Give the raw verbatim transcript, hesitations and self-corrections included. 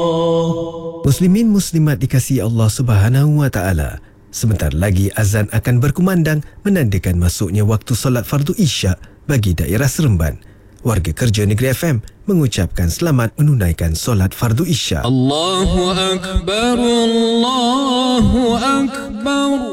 Muslimin muslimat dikasihi Allah Subhanahu wa taala. Sebentar lagi azan akan berkumandang menandakan masuknya waktu solat fardu Isyak bagi daerah Seremban. Warga kerja Negeri F M mengucapkan selamat menunaikan solat fardu Isyak. Allahu akbar, Allahu akbar.